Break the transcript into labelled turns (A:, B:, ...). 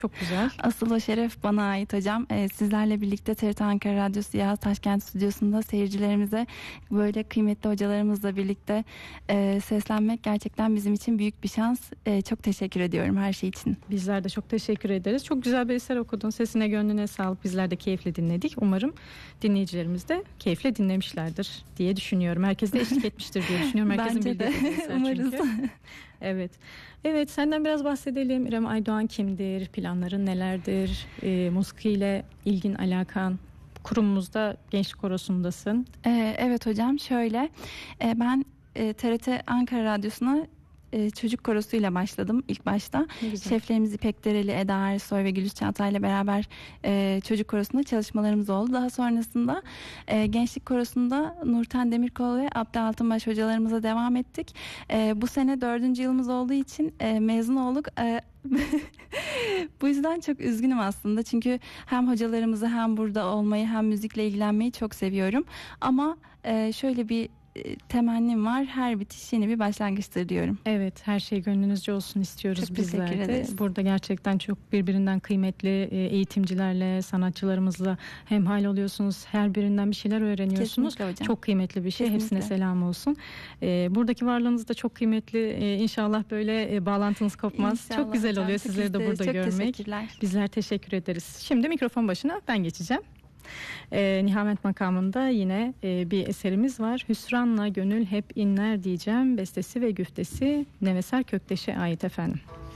A: Çok güzel.
B: Asıl o şeref bana ait hocam. Sizlerle birlikte TRT Ankara Radyosu Yağız Taşkent Stüdyosu'nda seyircilerimize böyle kıymetli hocalarımızla birlikte seslenmek gerçekten bizim için büyük bir şans. Çok teşekkür ediyorum her şey için.
A: Bizler de çok teşekkür ederiz. Çok güzel bir eser okudun. Sesine gönlüne sağlık. Bizler de keyifle dinledik. Umarım dinleyicilerimiz de keyifle dinlemişlerdir diye düşünüyorum. Herkes de eşlik etmiştir diye düşünüyorum. Herkesin
B: Bence de. Umarız.
A: Evet. Evet, senden biraz bahsedelim. İrem Aydoğan kimdir? Planların nelerdir? Musikiyle ilgin, alakan? Kurumumuzda Gençlik Korosu'ndasın.
B: Evet hocam, şöyle ben TRT Ankara Radyosu'na çocuk korosuyla başladım ilk başta. Şeflerimiz İpek Dereli, Eda Ersoy ve Gülüş Çağatay'la beraber çocuk korosunda çalışmalarımız oldu. Daha sonrasında Gençlik Korosu'nda Nurten Demirkol ve Abdi Altınbaş hocalarımıza devam ettik. Bu sene 4. yılımız olduğu için mezun olduk. Bu yüzden çok üzgünüm aslında. Çünkü hem hocalarımızı hem burada olmayı hem müzikle ilgilenmeyi çok seviyorum. Ama şöyle bir temennim var. Her bitiş yeni bir başlangıçtır diyorum.
A: Evet, her şey gönlünüzce olsun istiyoruz
B: çok
A: bizler de.
B: Ederiz.
A: Burada gerçekten çok birbirinden kıymetli eğitimcilerle, sanatçılarımızla hemhal oluyorsunuz. Her birinden bir şeyler öğreniyorsunuz. Çok kıymetli bir şey. Kesinlikle. Hepsine selam olsun. Buradaki varlığınız da çok kıymetli. İnşallah böyle bağlantınız kopmaz. İnşallah çok güzel hocam, oluyor sizleri de burada görmek. Bizler teşekkür ederiz. Şimdi mikrofon başına ben geçeceğim. Nihamet makamında yine bir eserimiz var. Hüsranla gönül hep inler diyeceğim. Bestesi ve güftesi Neveser Kökteş'e ait efendim.